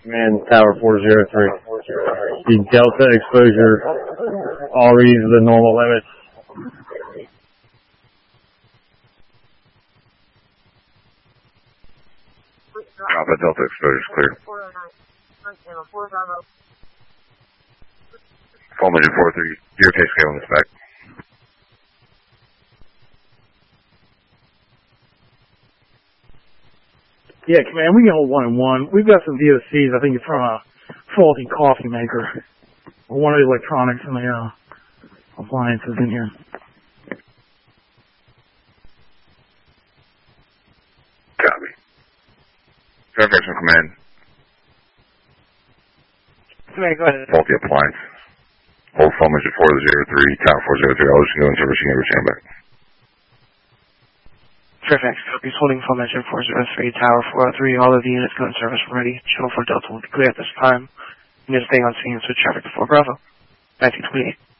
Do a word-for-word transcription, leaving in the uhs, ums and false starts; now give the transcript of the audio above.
Command Tower four zero three. The Delta exposure, all reads the normal limits. Alpha Delta exposure is clear. Full engine four three, your case scale on this back. Yeah, Command, we can hold one and one. We've got some V O Cs. I think it's from a faulty coffee maker. Or one of the electronics and the uh, appliances in here. Copy. Fairfax from Command. Command, go ahead. Faulty appliance. Hold full engine four zero three, Tower four zero three. I'll just go in servicing every stand back. Fairfax, copies holding full engine four zero three, Tower four oh three, all of the units go in service ready. Channel four Delta will be clear at this time. Units staying on scene, switch traffic to four Bravo. nineteen twenty-eight.